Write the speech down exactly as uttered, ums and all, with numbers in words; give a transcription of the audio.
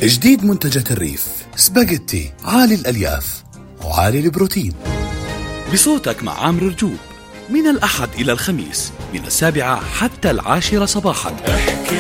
جديد منتجات الريف، سباجيتي عالي الألياف وعالي البروتين. بصوتك مع عامر رجوب من الأحد إلى الخميس من السابعة حتى العاشرة صباحا.